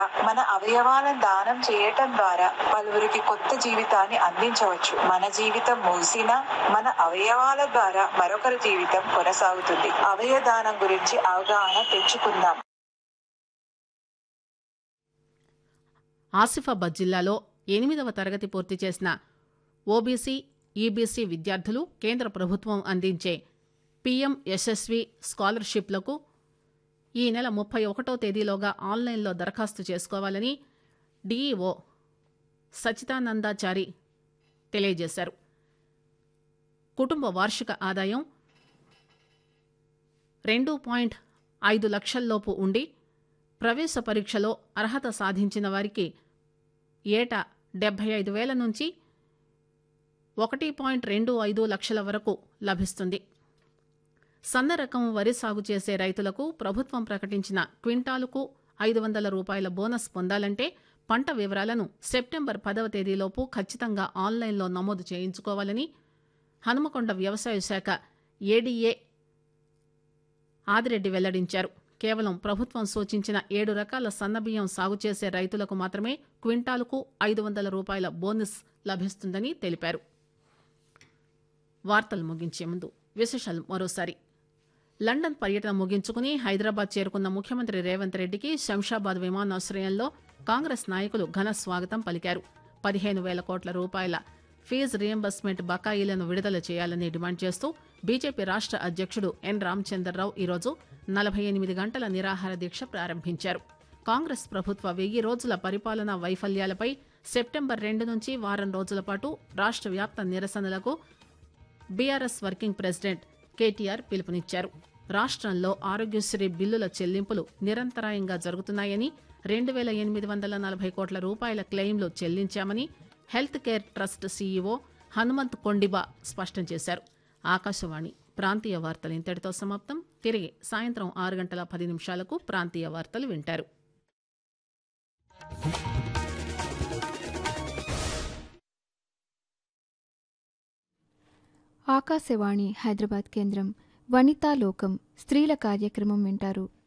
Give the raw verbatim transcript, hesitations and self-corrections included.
మన అవయవాలను దానం చేయటం ద్వారా పలువురికి కొత్త జీవితాన్ని అందించవచ్చు. మన జీవితం ముగిసినా మన అవయవాల ద్వారా మరొకరి జీవితం కొనసాగుతుంది. అవయవ దానం గురించి అవగాహన పెంచుకుందాం. ఆసిఫాబాద్ జిల్లాలో ఎనిమిదవ తరగతి పూర్తి చేసిన ఓబీసీ, ఈబీసీ విద్యార్థులు కేంద్ర ప్రభుత్వం అందించే పీఎం యశస్వి స్కాలర్షిప్లకు ఈ నెల ముప్పై ఒకటో తేదీలోగా ఆన్లైన్లో దరఖాస్తు చేసుకోవాలని డీఈఓ సచితానందాచారి తెలియజేశారు. కుటుంబ వార్షిక ఆదాయం రెండు పాయింట్ ఐదు లక్షల్లోపు ఉండి ప్రవేశ పరీక్షలో అర్హత సాధించిన వారికి ఏటా డెబ్బై ఐదు వేల నుంచి ఒకటి పాయింట్ రెండు ఐదు లక్షల వరకు లభిస్తుంది. సన్న రకం వరి సాగు చేసే రైతులకు ప్రభుత్వం ప్రకటించిన క్వింటాలుకు ఐదు వందల రూపాయల బోనస్ పొందాలంటే పంట వివరాలను సెప్టెంబర్ పదవ తేదీలోపు ఖచ్చితంగా ఆన్లైన్లో నమోదు చేయించుకోవాలని హనుమకొండ వ్యవసాయ శాఖ ఏడీఏ ఆదిరెడ్డి వెల్లడించారు. కేవలం ప్రభుత్వం సూచించిన ఏడు రకాల సన్నబియ్యం సాగు చేసే రైతులకు మాత్రమే క్వింటాలుకు ఐదు వందల రూపాయల బోనస్ లభిస్తుందని తెలిపారు. వార్తలు ముగించే ముందు విశేషాలు మరోసారి. లండన్ పర్యటన ముగించుకుని హైదరాబాద్ చేరుకున్న ముఖ్యమంత్రి రేవంత్ రెడ్డికి శంషాబాద్ విమానాశ్రయంలో కాంగ్రెస్ నాయకులు ఘన స్వాగతం పలికారు. పదిహేను వేల కోట్ల రూపాయల ఫీజు రియంబర్స్మెంట్ బకాయిలను విడుదల చేయాలని డిమాండ్ చేస్తూ బీజేపీ రాష్ట్ర అధ్యక్షుడు ఎన్ రామచంద్రరావు ఈరోజు నలభై ఎనిమిది గంటల నిరాహార దీక్ష ప్రారంభించారు. కాంగ్రెస్ ప్రభుత్వ వెయ్యి రోజుల పరిపాలనా వైఫల్యాలపై సెప్టెంబర్ రెండు నుంచి వారం రోజుల పాటు రాష్ట్ర వ్యాప్త నిరసనలకు బీఆర్ఎస్ వర్కింగ్ ప్రెసిడెంట్ కేటీఆర్ పిలుపునిచ్చారు. రాష్ట్రంలో ఆరోగ్యశ్రీ బిల్లుల చెల్లింపులు నిరంతరాయంగా జరుగుతున్నాయని, రెండు వేల ఎనిమిది వందల నలభై కోట్ల రూపాయల క్లెయిమ్లు చెల్లించామని health care trust CEO Hanumanth Kondiba స్పష్టం చేశారు. ఆకాశవాణి ప్రాంతీయ వార్తలు ఇంతటితో సమాప్తం. తిరిగి సాయంత్రం ఆరు గంటల పది నిమిషాలకు ప్రాంతీయ వార్తలు వింటారు. ఆకాశవాణి హైదరాబాద్ కేంద్రం వనితా లోకం స్త్రీల కార్యక్రమం వింటారు.